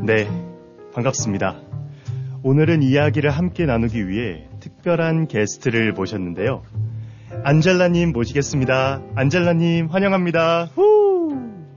네, 반갑습니다. 오늘은 이야기를 함께 나누기 위해 특별한 게스트를 모셨는데요. 안젤라님 모시겠습니다. 안젤라님 환영합니다. 후!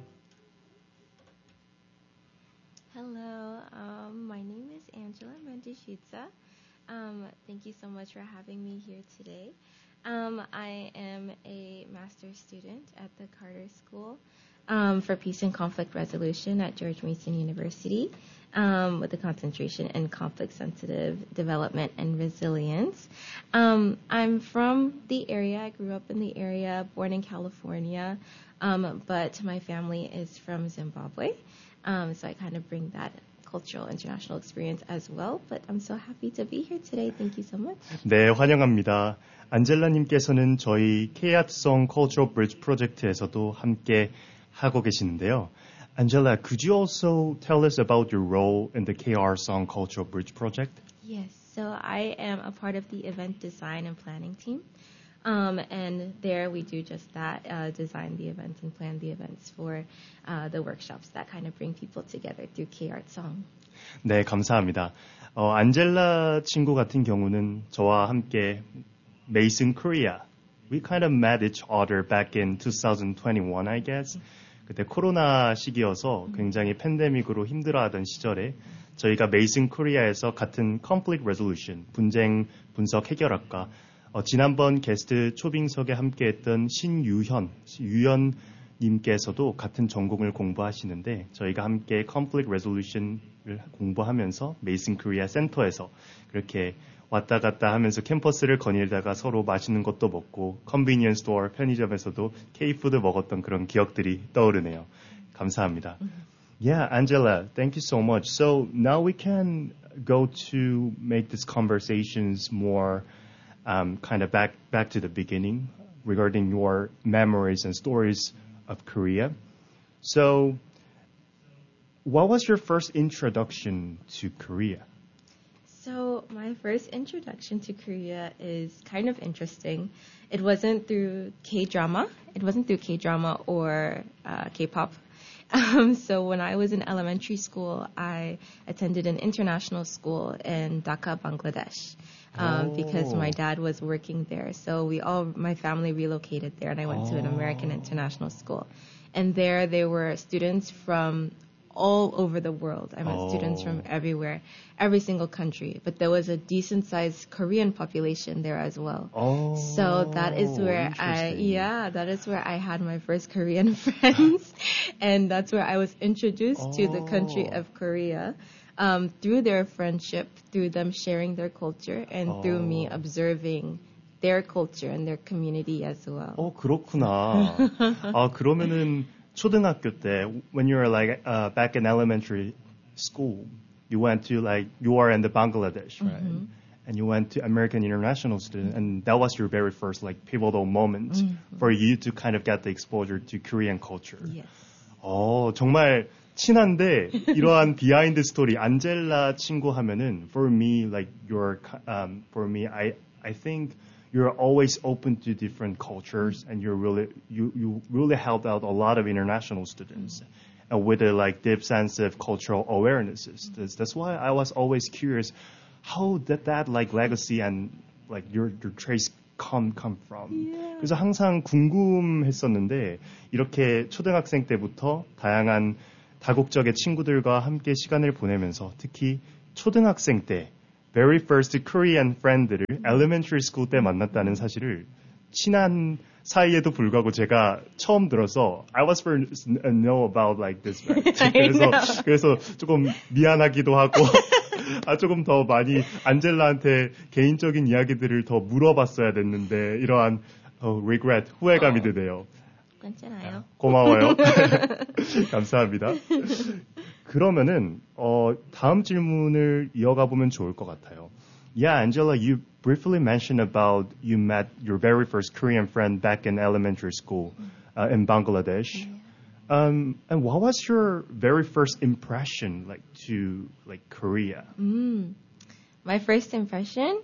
Hello, my name is Angela Mendishitsa. Thank you so much for having me here today. I am a master's student at the Carter School for Peace and Conflict Resolution at George Mason University with a concentration in conflict-sensitive development and resilience. I'm from the area. I grew up in the area, born in California, but my family is from Zimbabwe. So I kind of bring that cultural international experience as well. But I'm so happy to be here today. Thank you so much. 네, 환영합니다. 안젤라님께서는 저희 K-Art-Song Cultural Bridge 프로젝트에서도 함께 하고 계시는데요. Angela, could you also tell us about your role in the K-Art-Song Cultural Bridge project? Yes, so I am a part of the event design and planning team. And there we do just that, design the events and plan the events for the workshops that kind of bring people together through K-Art Song. 네, 감사합니다. 안젤라 친구 같은 경우는 저와 함께 Mason Korea. We kind of met each other back in 2021, I guess. 그때 코로나 시기여서 굉장히 팬데믹으로 힘들어하던 시절에 저희가 Mason Korea에서 같은 Conflict Resolution, 분쟁 분석 해결학과 지난번 게스트 초빙석에 함께했던 유연님께서도 같은 전공을 공부하시는데 저희가 함께 Conflict Resolution을 공부하면서 Mason Korea 센터에서 그렇게 왔다 갔다 하면서 캠퍼스를 거닐다가 서로 맛있는 것도 먹고 컨비니언스 스토어 편의점에서도 K-푸드 먹었던 그런 기억들이 떠오르네요. 감사합니다. Yeah, Angela, thank you so much. So now we can go to make these conversations more kind of back to the beginning regarding your memories and stories of Korea. So what was your first introduction to Korea? So my first introduction to Korea is kind of interesting. It wasn't through K-drama. It wasn't through K-drama or K-pop. So when I was in elementary school, I attended an international school in Dhaka, Bangladesh, because my dad was working there. So my family relocated there, and I went to an American international school. And there were students from all over the world. I met students from everywhere, every single country. But there was a decent-sized Korean population there as well. So that is where I had my first Korean friends. And that's where I was introduced to the country of Korea through their friendship, through them sharing their culture, and through me observing their culture and their community as well. 그렇구나. 그러면은 초등학교 때, when you were like back in elementary school, you went to you are in the Bangladesh, right? Mm-hmm. And you went to American International Student, and that was your very first pivotal moment for you to kind of get the exposure to Korean culture. Yes. 정말 친한데 이러한 비하인드 스토리 안젤라 친구 하면은 for me I think you're always open to different cultures, and you really helped out a lot of international students, and with a deep sense of cultural awarenesses. That's why I was always curious, how did that legacy and your trace come from? Yeah. 그래서 항상 궁금했었는데 이렇게 초등학생 때부터 다양한 다국적의 친구들과 함께 시간을 보내면서 특히 초등학생 때 very first Korean friend를 elementary school 때 만났다는 사실을 친한 사이에도 불구하고 제가 처음 들어서 I was first know about this. 그래서 조금 미안하기도 하고 조금 더 많이 안젤라한테 개인적인 이야기들을 더 물어봤어야 됐는데 이러한 regret, 후회감이 드네요. 괜찮아요. 고마워요. 감사합니다. 그러면은 다음 질문을 이어가 보면 좋을 것 같아요. Yeah, Angela, you briefly mentioned about you met your very first Korean friend back in elementary school in Bangladesh. Yeah. And what was your very first impression to Korea? My first impression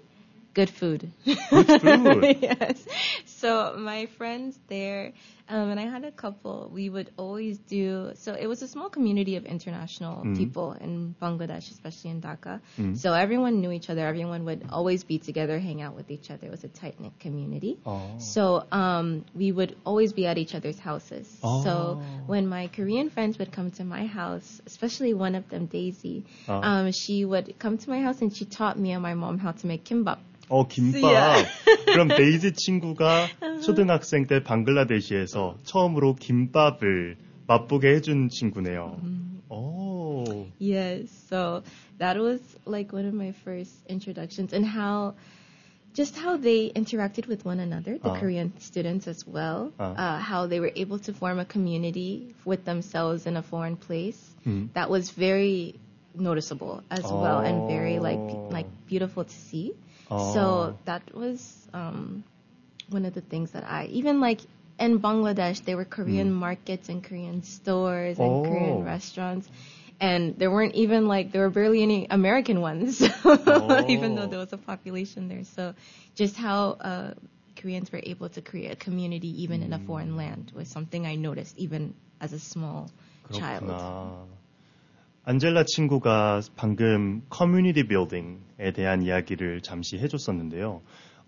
Good food. Good food. Yes. So my friends there, and I had a couple, we would always do, so it was a small community of international people in Bangladesh, especially in Dhaka. So everyone knew each other. Everyone would always be together, hang out with each other. It was a tight-knit community. Oh. So we would always be at each other's houses. Oh. So when my Korean friends would come to my house, especially one of them, Daisy, she would come to my house and she taught me and my mom how to make kimbap. 김밥. Yeah. 그럼 데이지 친구가 초등학생 때 방글라데시에서 처음으로 김밥을 맛보게 해준 친구네요. 오. Yes, so that was like one of my first introductions, and how they interacted with one another, the Korean students as well, how they were able to form a community with themselves in a foreign place. That was very noticeable as well, and very like beautiful to see. So that was one of the things that even like in Bangladesh, there were Korean markets and Korean stores and Korean restaurants. And there were barely any American ones, even though there was a population there. So just how Koreans were able to create a community even in a foreign land was something I noticed even as a small child. 안젤라 친구가 방금 커뮤니티 빌딩에 대한 이야기를 잠시 해줬었는데요.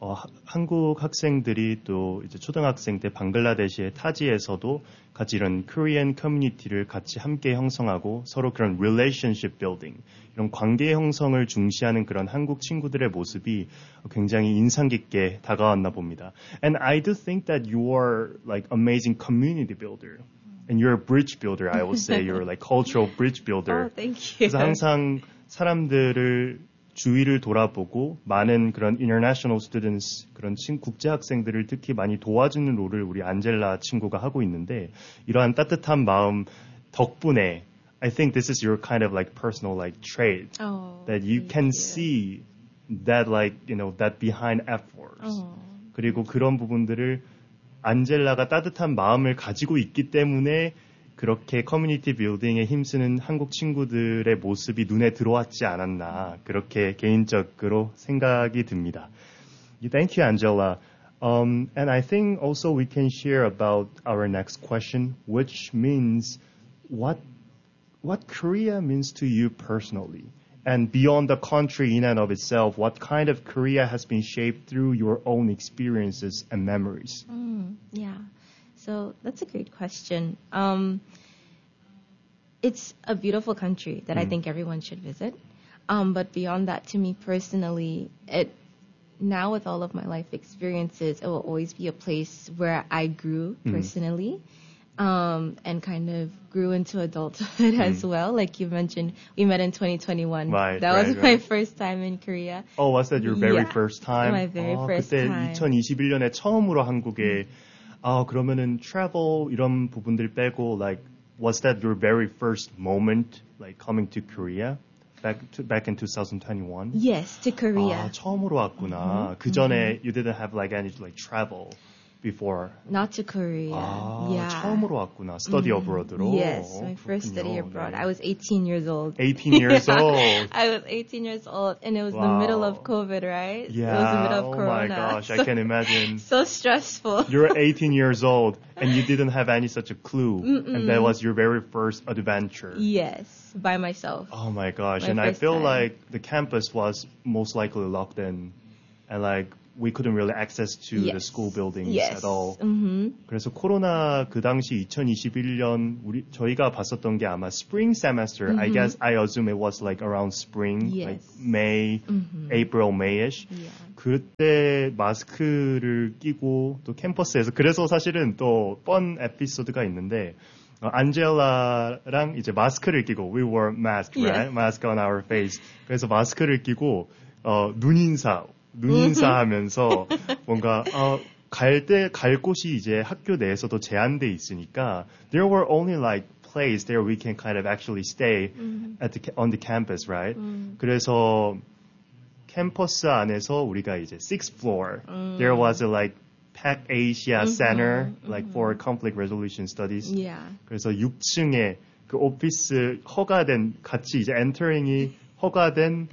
한국 학생들이 또 이제 초등학생 때 방글라데시의 타지에서도 같이 이런 코리안 커뮤니티를 같이 함께 형성하고 서로 그런 relationship building, 이런 관계 형성을 중시하는 그런 한국 친구들의 모습이 굉장히 인상 깊게 다가왔나 봅니다. And I do think that you are like amazing community builder. And you're a bridge builder, I would say. You're like cultural bridge builder. Oh, thank you. 그래서 항상 사람들을 주위를 돌아보고 많은 그런 international students, 그런 국제 학생들을 특히 많이 도와주는 롤을 우리 안젤라 친구가 하고 있는데 이러한 따뜻한 마음 덕분에 I think this is your kind of like personal like trait that you can see that like that behind efforts. 그리고 그런 부분들을 안젤라가 따뜻한 마음을 가지고 있기 때문에 그렇게 커뮤니티 빌딩에 힘쓰는 한국 친구들의 모습이 눈에 들어왔지 않았나 그렇게 개인적으로 생각이 듭니다. Thank you, Angela. And I think also we can share about our next question, which means what Korea means to you personally. And beyond the country in and of itself, what kind of Korea has been shaped through your own experiences and memories? Yeah, so that's a great question. It's a beautiful country that I think everyone should visit. But beyond that, to me personally, now with all of my life experiences, it will always be a place where I grew personally. And kind of grew into adulthood as well. Like you mentioned, we met in 2021. That was my first time in Korea. Oh, was that your very first time? My very first 그때 time. 2021년에 처음으로 한국에 그러면은 travel 이런 부분들 빼고 like was that your very first moment like coming to Korea? Back in 2021? Yes, to Korea. 처음으로 왔구나. 그 전에 you didn't have like any like travel before. Not to Korea. Yeah. 처음으로 왔구나. Study abroad로. Yes, my first study abroad. I was 18 years old. 18 years old. I was 18 years old, and it was the middle of COVID, right? Yeah. It was the middle of Corona. Oh my gosh, I can imagine. So stressful. You're 18 years old, and you didn't have any such a clue. And that was your very first adventure. Yes, by myself. Oh my gosh. And I feel like the campus was most likely locked in. And like, we couldn't really access to the school buildings at all. 그래서 코로나 그 당시 2021년 저희가 봤었던 게 아마 spring semester. I assume it was like around spring, like May, April, Mayish. 그때 마스크를 끼고 또 캠퍼스에서 그래서 사실은 또 뻔 에피소드가 있는데 안젤라랑 이제 마스크를 끼고 we wore mask, right? Mask on our face. 그래서 마스크를 끼고 눈인사하면서 뭔가 갈 곳이 이제 학교 내에서도 제한돼 있으니까 there were only like place there we can kind of actually stay on the campus, right? 그래서 캠퍼스 안에서 우리가 이제 6th floor there was a like PAC Asia Center like for conflict resolution studies. 그래서 6층에 그 오피스 허가된 같이 이제 entering이 허가된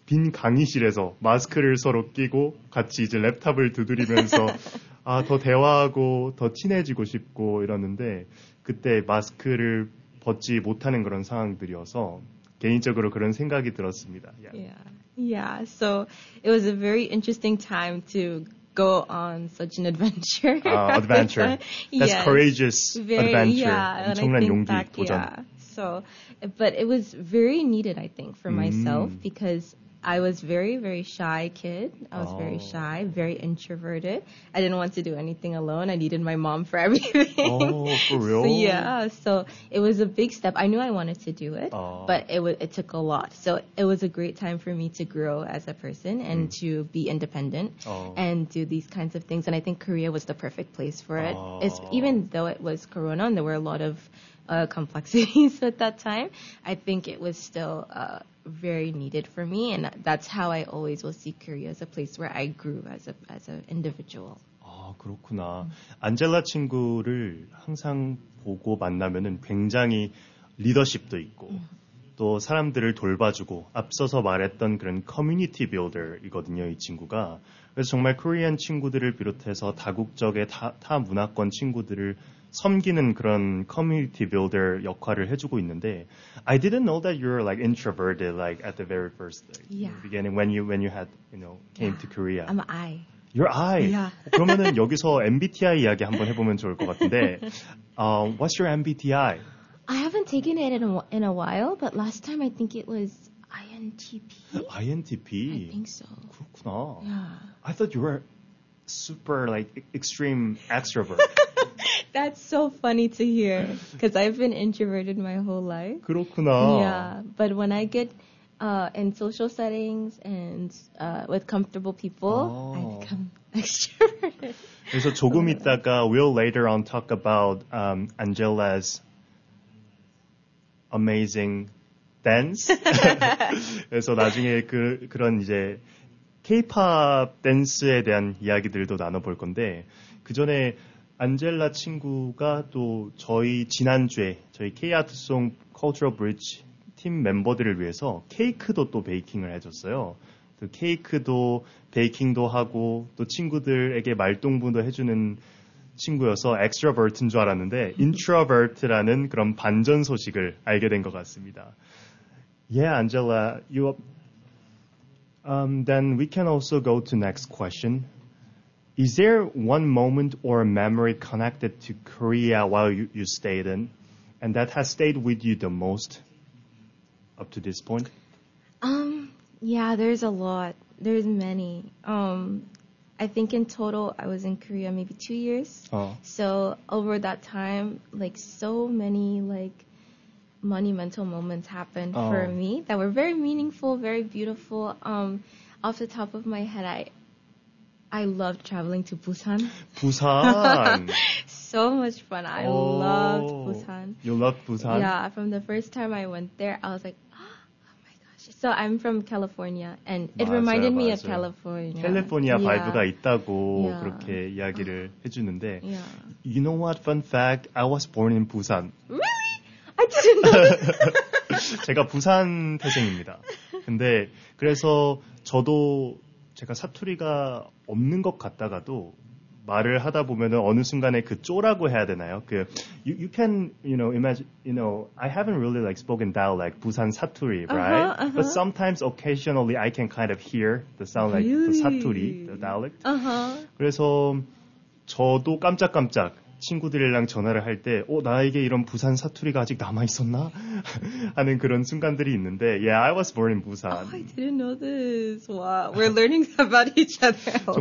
빈 강의실에서 마스크를 서로 끼고 같이 이제 랩탑을 두드리면서 더 대화하고 더 친해지고 싶고 이러는데 그때 마스크를 벗지 못하는 그런 상황들이어서 개인적으로 그런 생각이 들었습니다. Yeah. So it was a very interesting time to go on such an adventure. Adventure. That's courageous adventure. Yeah, 엄청난 용기, 도전. Yeah. So, but it was very needed, I think, for myself because I was very, very shy kid. I was very shy, very introverted. I didn't want to do anything alone. I needed my mom for everything. Oh, for real? So it was a big step. I knew I wanted to do it, but it took a lot. So it was a great time for me to grow as a person and to be independent and do these kinds of things. And I think Korea was the perfect place for it. Even though it was Corona and there were a lot of complexities at that time, I think it was still very needed for me, and that's how I always will see Korea as a place where I grew as an individual. 그렇구나. 안젤라 친구를 항상 보고 만나면은 굉장히 리더십도 있고 또 사람들을 돌봐주고 앞서서 말했던 그런 커뮤니티 빌더이거든요, 이 친구가. 그래서 정말 코리안 친구들을 비롯해서 다국적의 타 문화권 친구들을 섬기는 그런 커뮤니티 빌더 역할을 해주고 있는데 I didn't know that you were like introverted like at the very first beginning when you had came to Korea. I'm an I. You're I. Yeah. 그러면은 여기서 MBTI 이야기 한번 해보면 좋을 것 같은데 what's your MBTI? I haven't taken it in a while, but last time I think it was INTP. INTP. I think so. 그렇구나. Yeah. I thought you were super like extreme extrovert. That's so funny to hear because I've been introverted my whole life. 그렇구나. Yeah, but when I get in social settings and with comfortable people, I become extroverted. 그래서 조금 있다가 we'll later on talk about Angela's amazing dance. 그래서 나중에 그런 이제 K-pop 댄스에 대한 이야기들도 나눠볼 건데 그 전에 안젤라 친구가 또 저희 지난주에 저희 K-아트송 Cultural Bridge 팀 멤버들을 위해서 케이크도 또 베이킹을 해줬어요. 그 케이크도 베이킹도 하고 또 친구들에게 말동무도 해주는 친구여서 extrovert인 줄 알았는데 introvert라는 그런 반전 소식을 알게 된 것 같습니다. Yeah, Angela, then we can also go to next question. Is there one moment or a memory connected to Korea while you stayed in, and that has stayed with you the most up to this point? Yeah, there's a lot. There's many. I think in total I was in Korea maybe 2 years. So over that time, like so many like monumental moments happened for me that were very meaningful, very beautiful. Off the top of my head, I loved traveling to Busan. Busan. So much fun. I loved Busan. You loved Busan? Yeah, from the first time I went there, I was like, oh my gosh. So I'm from California, and it reminded me of California. 캘리포니아 바이브가 있다고 그렇게 이야기를 해주는데 You know what? Fun fact, I was born in Busan. Really? I didn't know this. 제가 부산 태생입니다. 근데 그래서 저도 제가 사투리가 없는 것 같다가도 말을 하다 보면은 어느 순간에 그 쪼라고 해야 되나요? You can imagine I haven't really like spoken dialect 부산 사투리, right? But sometimes occasionally I can kind of hear the sound like the 사투리, the dialect. 그래서 저도 깜짝깜짝 친구들이랑 전화를 할 때 나에게 이런 부산 사투리가 아직 남아 있었나 하는 그런 순간들이 있는데 Yeah, I was born in Busan. I didn't know this. Wow, we're learning about each other.